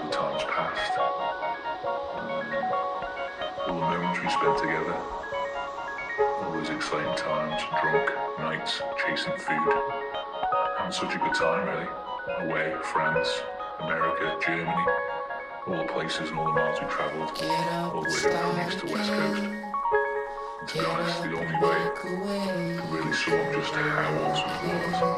the times past, all the moments we spent together, all those exciting times, drunk nights, chasing food, having such a good time really. Away, France, America, Germany, all the places and all the miles we travelled, all the way from east to west coast. And to be honest, the only way to really sum up just how awesome it was